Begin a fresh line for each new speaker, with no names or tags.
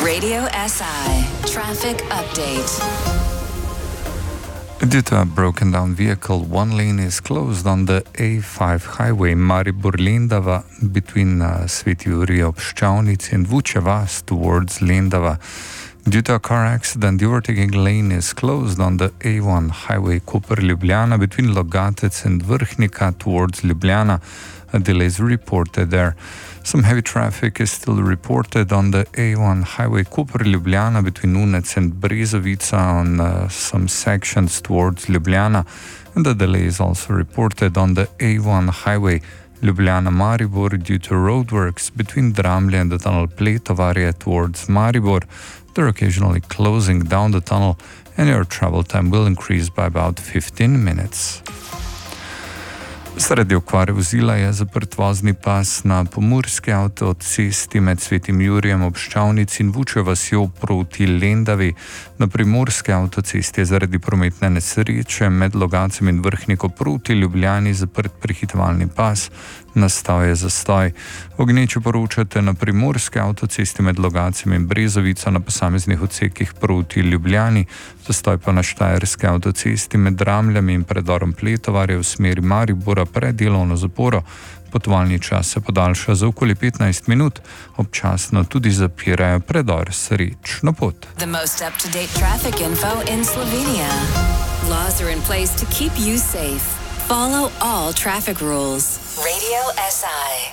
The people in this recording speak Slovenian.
Radio SI Traffic Update.
Due to a broken down vehicle, one lane is closed on the A5 highway Maribor-Lendava between Sveti Jurij ob Ščavnici and Vučja vas towards Lendava. Due to a car accident, the overtaking lane is closed on the A1 highway Koper-Ljubljana between Logatec and Vrhnika towards Ljubljana. A delay is reported there. Some heavy traffic is still reported on the A1 highway Koper-Ljubljana between Unec and Brezovica on some sections towards Ljubljana. And the delay is also reported on the A1 highway Ljubljana-Maribor due to roadworks between Dramlje and the tunnel Pletovarje towards Maribor. They're occasionally closing down the tunnel and your travel time will increase by about 15 minutes. Sredi okvare vozila je zaprt vozni pas na pomurski avtocesti med Svetim Jurijem ob Ščavnici in Vučjo vasjo proti Lendavi. Na primorski avtocesti je zaradi prometne nesreče med Logacem in Vrhniko proti Ljubljani zaprt prehitevalni pas. Nastal je zastoj. O gneči poročate na primorski avtocesti med Logacem in Brezovico na posameznih odsekih proti Ljubljani, zastoj pa na štajerski avtocesti med Dramljami in predorom Pletovarje v smeri Maribora pred delovno zaporo. Potovalni čas se podaljša za okoli 15 minut, občasno tudi zapirajo predor Srečna pot.
The most up-to-date traffic info in Slovenia. Laws are in place to keep you safe. Follow all traffic rules. Radio SI.